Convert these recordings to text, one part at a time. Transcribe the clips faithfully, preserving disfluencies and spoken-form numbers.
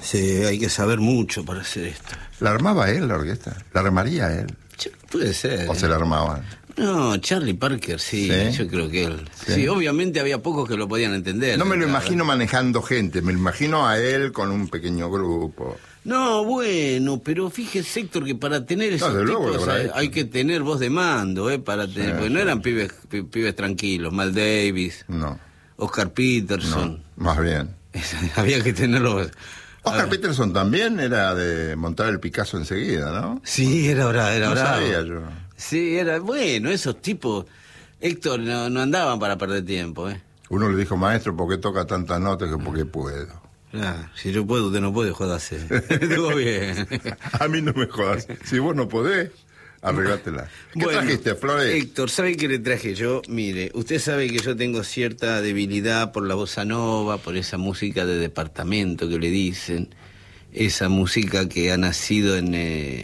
Sí, hay que saber mucho para hacer esto. ¿La armaba él, la orquesta? ¿La armaría él? Ch- Puede ser. ¿O se la armaban? No, Charlie Parker, sí, ¿Sí? yo creo que él. ¿Sí? Sí, obviamente había pocos que lo podían entender. No me lo claro. imagino manejando gente, me lo imagino a él con un pequeño grupo. No, bueno, pero fíjese, Héctor, que para tener esos desde luego tipos lo habrá hay, hecho. hay que tener voz de mando, ¿eh? Para tener, Sí, porque sí. no eran pibes, pi- pibes tranquilos, Mal Davis, No, Oscar Peterson. no, más bien. Había que tenerlos. Oscar Ah, Peterson también era de montar el Picasso enseguida, ¿no? Sí, era bravo, era No bravo. sabía yo. Sí, era bueno, esos tipos, Héctor, no, no andaban para perder tiempo, ¿eh? Uno le dijo, maestro, ¿por qué toca tantas notas? Que porque puedo. Ah, si yo puedo, usted no puede, jodase. Estuvo bien. A mí no me jodas. Si vos no podés, arreglátela. ¿Qué Bueno, trajiste, Flores? Héctor, ¿sabe qué le traje yo? Mire, usted sabe que yo tengo cierta debilidad por la bossa nova, por esa música de departamento que le dicen, esa música que ha nacido en, eh,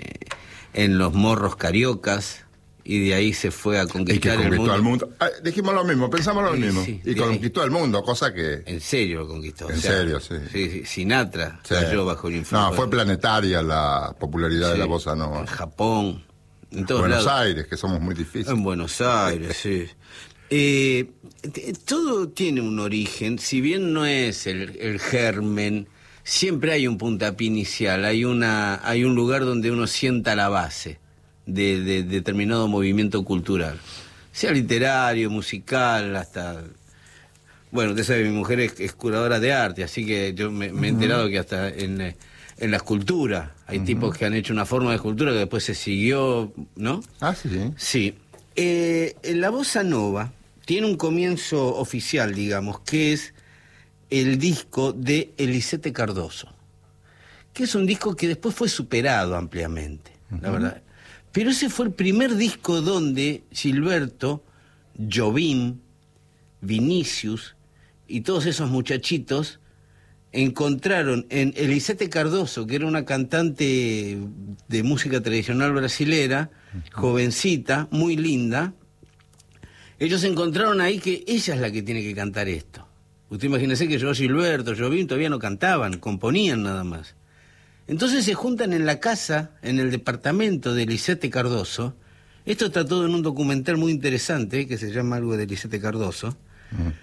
en los morros cariocas y de ahí se fue a Y que conquistar el conquistó mundo. al mundo. Ah, dijimos lo mismo, pensamos lo Sí, mismo. sí, y de ahí. conquistó al mundo, cosa que... En serio lo conquistó. En o sea, serio, sí. Sí, sí, Sinatra Sí. cayó bajo el influjo. No, fue planetaria la popularidad de Sí, la bossa nova. en Japón, en todos Buenos lados. Aires, que somos muy difíciles. En Buenos Aires, sí. Eh, t- todo tiene un origen, si bien no es el, el germen, siempre hay un puntapié inicial, hay una, hay un lugar donde uno sienta la base de, de determinado movimiento cultural, sea literario, musical, hasta... Bueno, usted sabe, mi mujer es, es curadora de arte, así que yo me, me he enterado que hasta en, eh, en la escultura hay uh-huh. tipos que han hecho una forma de escultura que después se siguió, ¿no? Ah, sí, sí. Sí. Eh, la bossa nova tiene un comienzo oficial, digamos, que es el disco de Elisete Cardoso, que es un disco que después fue superado ampliamente, uh-huh. la verdad. Pero ese fue el primer disco donde Gilberto, Jobim, Vinicius y todos esos muchachitos encontraron en Elisete Cardoso, que era una cantante de música tradicional brasilera, uh-huh. jovencita, muy linda. Ellos encontraron ahí que ella es la que tiene que cantar esto. Usted imagínese que yo, Gilberto, Jobim todavía no cantaban, componían nada más. Entonces se juntan en la casa, en el departamento de Elisete Cardoso. Esto está todo en un documental muy interesante, que se llama algo de Elisete Cardoso. Uh-huh.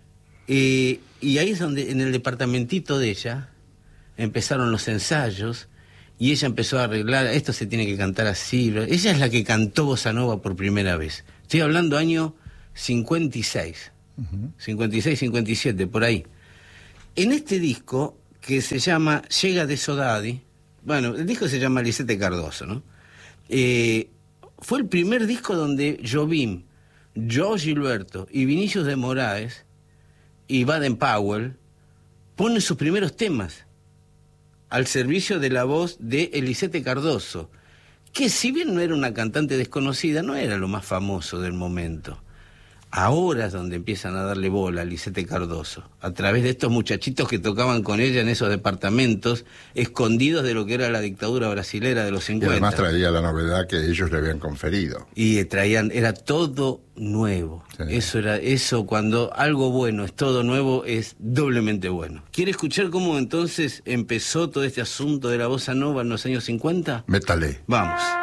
Eh, y ahí es donde, en el departamentito de ella, empezaron los ensayos, y ella empezó a arreglar, esto se tiene que cantar así. Ella es la que cantó bossa nova por primera vez. Estoy hablando año cincuenta y seis, uh-huh. cincuenta y seis, cincuenta y siete, por ahí. En este disco, que se llama Llega de Sodadi, bueno, el disco se llama Elisete Cardoso, ¿no? Eh, fue el primer disco donde Jobim, Joe Gilberto y Vinicius de Moraes y Baden Powell ponen sus primeros temas al servicio de la voz de Elisete Cardoso, que si bien no era una cantante desconocida, no era lo más famoso del momento. Ahora es donde empiezan a darle bola a Elisete Cardoso, a través de estos muchachitos que tocaban con ella en esos departamentos, escondidos de lo que era la dictadura brasilera de los cincuenta. Y además traía la novedad que ellos le habían conferido. Y traían, era todo nuevo. Sí. Eso era, eso cuando algo bueno es todo nuevo, es doblemente bueno. ¿Quiere escuchar cómo entonces empezó todo este asunto de la bossa nova en los años cincuenta? Métale. Vamos.